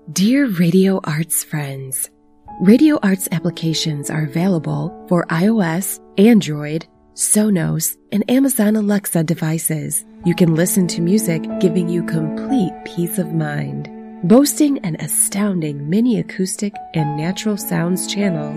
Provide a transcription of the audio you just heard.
Dear Radio Arts friends, Radio Arts applications are available for iOS, Android, Sonos, and Amazon Alexa devices. You can listen to music giving you complete peace of mind. Boasting an astounding mini acoustic and natural sounds channels,